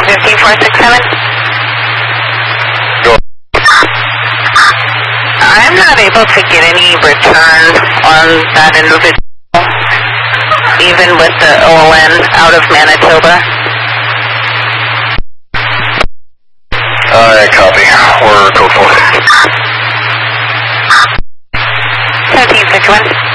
15467. Go. I'm not able to get any return on that individual, even with the OLN out of Manitoba. Alright, copy. We're code 4. 1761.